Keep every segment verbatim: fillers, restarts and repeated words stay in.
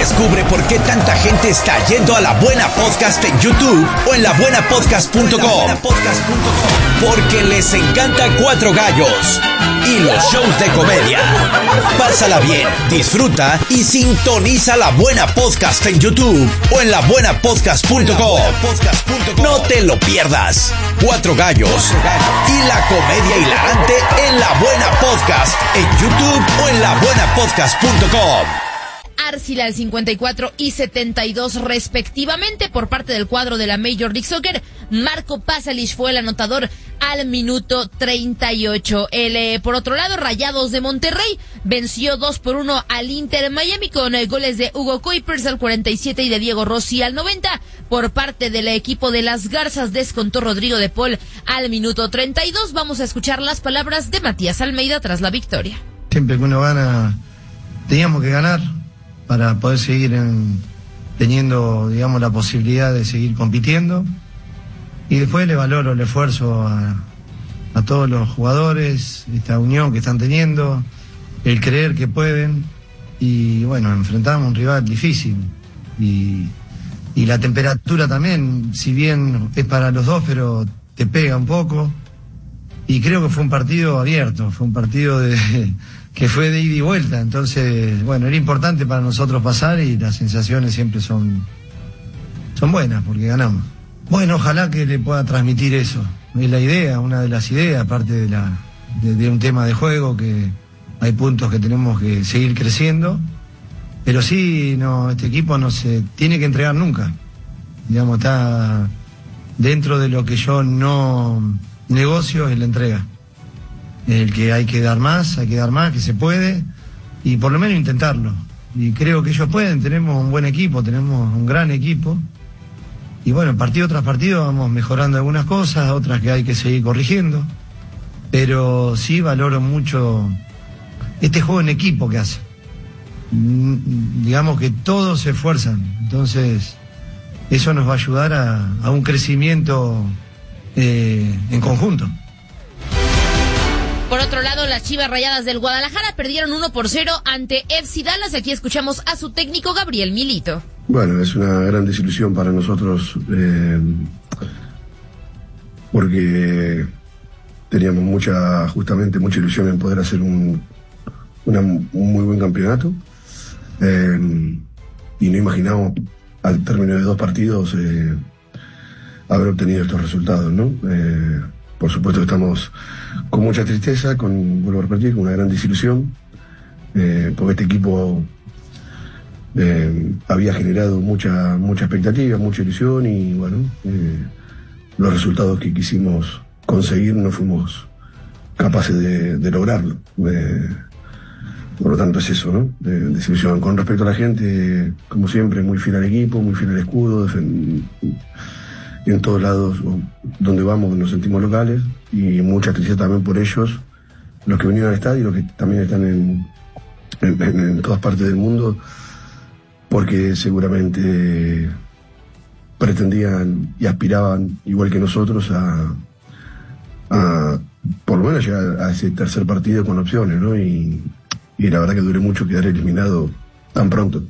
Descubre por qué tanta gente está yendo a La Buena Podcast en YouTube o en la buena podcast punto com. Porque les encanta Cuatro Gallos y los shows de comedia. Pásala bien, disfruta y sintoniza La Buena Podcast en YouTube o en la buena podcast punto com. No te lo pierdas. Cuatro Gallos y la comedia hilarante en La Buena Podcast en YouTube o en la buena podcast punto com. Arcila al cincuenta y cuatro y setenta y dos respectivamente por parte del cuadro de la Major League Soccer. Marco Pasalic fue el anotador al minuto treinta y ocho. El, eh, por otro lado, Rayados de Monterrey venció dos por uno al Inter Miami con eh, goles de Hugo Kuipers al cuarenta y siete y de Diego Rossi al noventa. Por parte del equipo de las Garzas descontó Rodrigo de Paul al minuto treinta y dos. Vamos a escuchar las palabras de Matías Almeida tras la victoria. Siempre que uno gana, teníamos que ganar para poder seguir en, teniendo, digamos, la posibilidad de seguir compitiendo. Y después le valoro el esfuerzo a, a todos los jugadores, esta unión que están teniendo, el creer que pueden. Y bueno, enfrentamos a un rival difícil. Y, y la temperatura también, si bien es para los dos, pero te pega un poco. Y creo que fue un partido abierto, fue un partido de... que fue de ida y vuelta, entonces, bueno, era importante para nosotros pasar y las sensaciones siempre son, son buenas porque ganamos. Bueno, ojalá que le pueda transmitir eso, es la idea, una de las ideas, aparte de, la, de, de un tema de juego, que hay puntos que tenemos que seguir creciendo, pero sí, no, este equipo no se tiene que entregar nunca, digamos, está dentro de lo que yo no negocio, es la entrega. El que hay que dar más, hay que dar más, que se puede, y por lo menos intentarlo. Y creo que ellos pueden, tenemos un buen equipo, tenemos un gran equipo. Y bueno, partido tras partido vamos mejorando algunas cosas, otras que hay que seguir corrigiendo. Pero sí valoro mucho este juego en equipo que hace. Digamos que todos se esfuerzan, entonces eso nos va a ayudar a, a un crecimiento eh, en conjunto. Por otro lado, las Chivas Rayadas del Guadalajara perdieron uno por cero ante F C Dallas. Aquí escuchamos a su técnico Gabriel Milito. Bueno, es una gran desilusión para nosotros eh, porque teníamos mucha, justamente mucha ilusión en poder hacer un, una, un muy buen campeonato eh, y no imaginamos al término de dos partidos eh, haber obtenido estos resultados, ¿no? Eh, Por supuesto que estamos con mucha tristeza, con, vuelvo a repetir, con una gran desilusión, eh, porque este equipo eh, había generado mucha mucha expectativa, mucha ilusión y bueno, eh, los resultados que quisimos conseguir no fuimos capaces de, de lograrlo. Eh, por lo tanto es eso, ¿no? De, desilusión. Con respecto a la gente, como siempre, muy fiel al equipo, muy fiel al escudo, defend- en todos lados donde vamos nos sentimos locales y mucha tristeza también por ellos, los que vinieron al estadio y los que también están en, en, en todas partes del mundo, porque seguramente pretendían y aspiraban, igual que nosotros, a, a por lo menos llegar a ese tercer partido con opciones, ¿no? Y, y la verdad que duele mucho quedar eliminado tan pronto.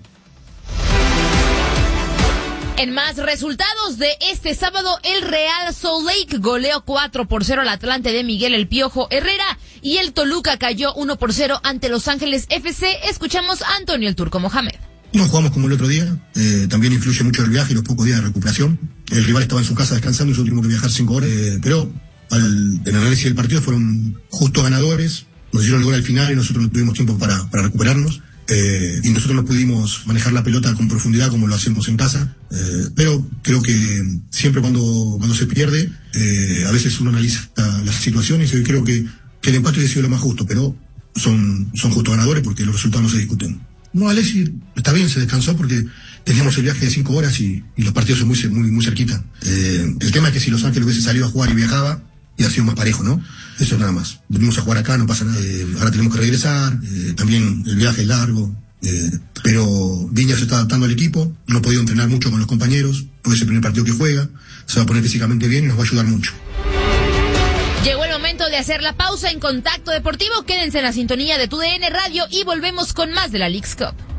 En más resultados de este sábado, el Real Salt Lake goleó cuatro por cero al Atlante de Miguel El Piojo Herrera y el Toluca cayó uno por cero ante Los Ángeles F C. Escuchamos a Antonio el Turco Mohamed. No jugamos como el otro día, eh, también influye mucho el viaje y los pocos días de recuperación. El rival estaba en su casa descansando y nosotros tuvimos que viajar cinco horas, eh, pero al, en el análisis del partido fueron justos ganadores, nos dieron el gol al final y nosotros no tuvimos tiempo para, para recuperarnos. Eh, y nosotros no pudimos manejar la pelota con profundidad como lo hacemos en casa, eh, pero creo que siempre cuando, cuando se pierde, eh, a veces uno analiza las situaciones y creo que, que el empate hubiese sido lo más justo, pero son, son justos ganadores porque los resultados no se discuten. No, Alexis está bien, se descansó porque teníamos el viaje de cinco horas y, y los partidos son muy, muy, muy cerquita. Eh, el tema es que si Los Ángeles hubiese salido a jugar y viajaba, iba a sido más parejo, ¿no? Eso es nada más. Venimos a jugar acá, no pasa nada. Eh, ahora tenemos que regresar, eh, también el viaje es largo, eh, pero Viña se está adaptando al equipo, no ha podido entrenar mucho con los compañeros, porque es el primer partido que juega, se va a poner físicamente bien y nos va a ayudar mucho. Llegó el momento de hacer la pausa en Contacto Deportivo. Quédense en la sintonía de tu D N Radio y volvemos con más de la Leagues Cup.